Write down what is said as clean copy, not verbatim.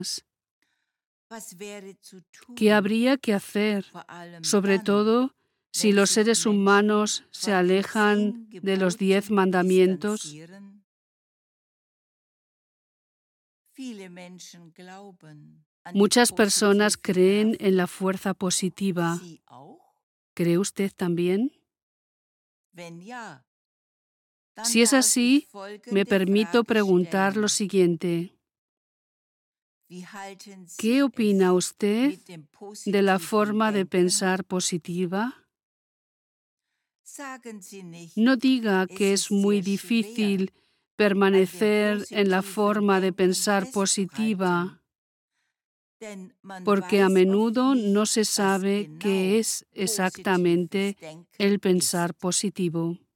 ¿Qué habría que hacer, sobre todo si los seres humanos se alejan de los 10 mandamientos? Muchas personas creen en la fuerza positiva. ¿Cree usted también? Si es así, me permito preguntar lo siguiente. ¿Qué opina usted de la forma de pensar positiva? No diga que es muy difícil permanecer en la forma de pensar positiva, porque a menudo no se sabe qué es exactamente el pensar positivo.